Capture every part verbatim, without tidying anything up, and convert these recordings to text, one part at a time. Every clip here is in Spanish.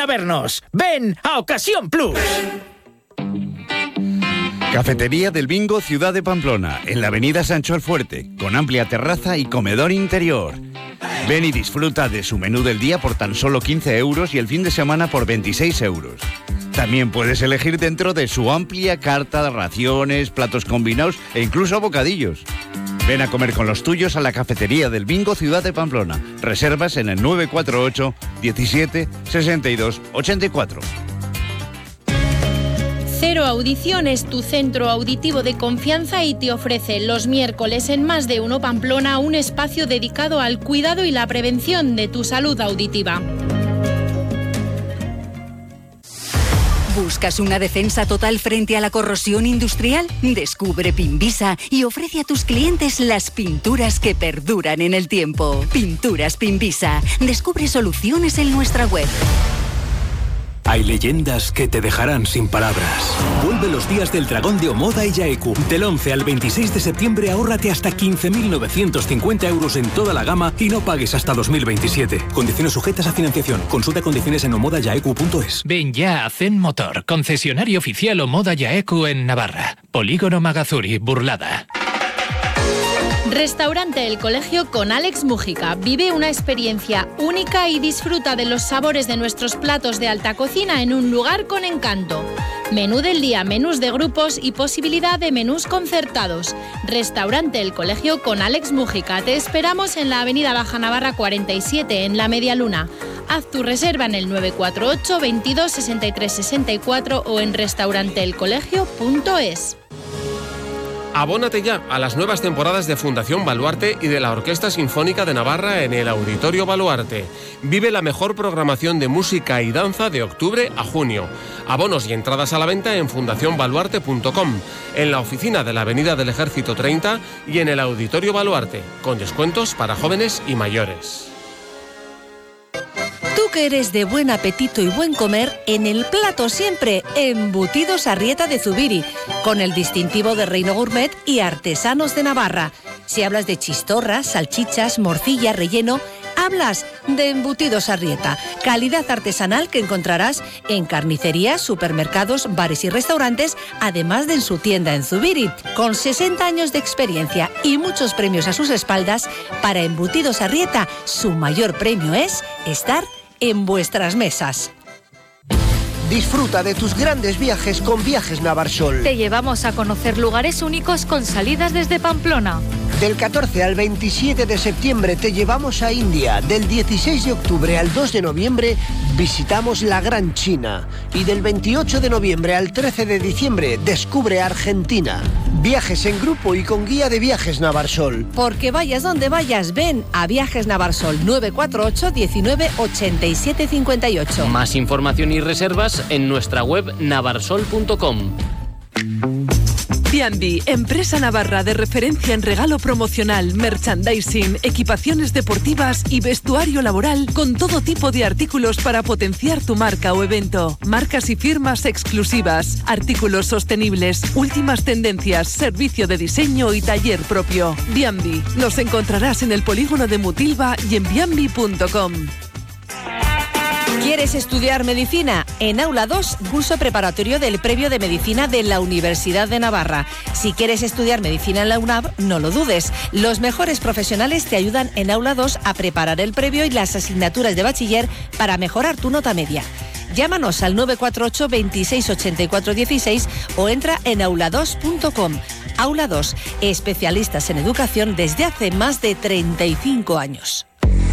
a vernos. Ven a Ocasión Plus. Cafetería del Bingo Ciudad de Pamplona, en la avenida Sancho el Fuerte, con amplia terraza y comedor interior. Ven y disfruta de su menú del día por tan solo quince euros y el fin de semana por veintiséis euros. También puedes elegir dentro de su amplia carta de raciones, platos combinados e incluso bocadillos. Ven a comer con los tuyos a la Cafetería del Bingo Ciudad de Pamplona. Reservas en el nueve cuatro ocho, diecisiete, sesenta y dos, ochenta y cuatro. Cero Audición es tu centro auditivo de confianza y te ofrece los miércoles en Más de Uno Pamplona un espacio dedicado al cuidado y la prevención de tu salud auditiva. ¿Buscas una defensa total frente a la corrosión industrial? Descubre Pinvisa y ofrece a tus clientes las pinturas que perduran en el tiempo. Pinturas Pinvisa. Descubre soluciones en nuestra web. Hay leyendas que te dejarán sin palabras. Vuelve los días del dragón de Omoda y Yaeku. Del once al veintiséis de septiembre ahórrate hasta quince mil novecientos cincuenta euros en toda la gama y no pagues hasta dos mil veintisiete. Condiciones sujetas a financiación. Consulta condiciones en omoda yaeku punto es. Ven ya a Zen Motor, concesionario oficial Omoda Yaeku en Navarra. Polígono Magazuri, Burlada. Restaurante El Colegio con Alex Mújica. Vive una experiencia única y disfruta de los sabores de nuestros platos de alta cocina en un lugar con encanto. Menú del día, menús de grupos y posibilidad de menús concertados. Restaurante El Colegio con Alex Mújica. Te esperamos en la avenida Baja Navarra cuarenta y siete, en La Media Luna. Haz tu reserva en el nueve cuatro ocho, veintidós, sesenta y tres, sesenta y cuatro o en restaurante el colegio punto es. Abónate ya a las nuevas temporadas de Fundación Baluarte y de la Orquesta Sinfónica de Navarra en el Auditorio Baluarte. Vive la mejor programación de música y danza de octubre a junio. Abonos y entradas a la venta en fundación baluarte punto com, en la oficina de la Avenida del Ejército treinta y en el Auditorio Baluarte, con descuentos para jóvenes y mayores. Tú que eres de buen apetito y buen comer, en el plato siempre Embutidos Arrieta de Zubiri, con el distintivo de Reino Gourmet y Artesanos de Navarra. Si hablas de chistorras, salchichas, morcilla, relleno, hablas de Embutidos Arrieta, calidad artesanal que encontrarás en carnicerías, supermercados, bares y restaurantes, además de en su tienda en Zubiri. Con sesenta años de experiencia y muchos premios a sus espaldas, para Embutidos Arrieta, su mayor premio es estar en vuestras mesas. Disfruta de tus grandes viajes con Viajes Navarsol. Te llevamos a conocer lugares únicos con salidas desde Pamplona. Del catorce al veintisiete de septiembre te llevamos a India. Del dieciséis de octubre al dos de noviembre visitamos la Gran China. Y del veintiocho de noviembre al trece de diciembre descubre Argentina. Viajes en grupo y con guía de Viajes Navarsol. Porque vayas donde vayas, ven a Viajes Navarsol nueve cuatro ocho, diecinueve, ochenta y siete, cincuenta y ocho. Más información y reservas en nuestra web navarsol punto com. Biambi, empresa navarra de referencia en regalo promocional, merchandising, equipaciones deportivas y vestuario laboral con todo tipo de artículos para potenciar tu marca o evento. Marcas y firmas exclusivas, artículos sostenibles, últimas tendencias, servicio de diseño y taller propio. Biambi, nos encontrarás en el polígono de Mutilva y en biambi punto com. ¿Quieres estudiar medicina? En Aula dos, curso preparatorio del previo de medicina de la Universidad de Navarra. Si quieres estudiar medicina en la UNAV, no lo dudes. Los mejores profesionales te ayudan en Aula dos a preparar el previo y las asignaturas de bachiller para mejorar tu nota media. Llámanos al nueve cuatro ocho, veintiséis, ochenta y cuatro, dieciséis o entra en aula dos punto com. Aula dos, especialistas en educación desde hace más de treinta y cinco años.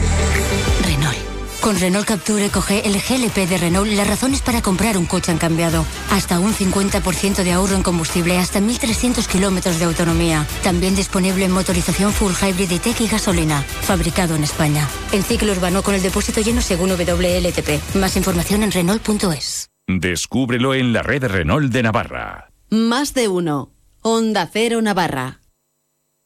Con Renault Capture coge el G L P de Renault las razones para comprar un coche han cambiado. Hasta un cincuenta por ciento de ahorro en combustible, hasta mil trescientos kilómetros de autonomía. También disponible en motorización full hybrid y tech y gasolina. Fabricado en España. En ciclo urbano con el depósito lleno según W L T P. Más información en renault punto es. Descúbrelo en la red Renault de Navarra. Más de uno. Onda Cero Navarra.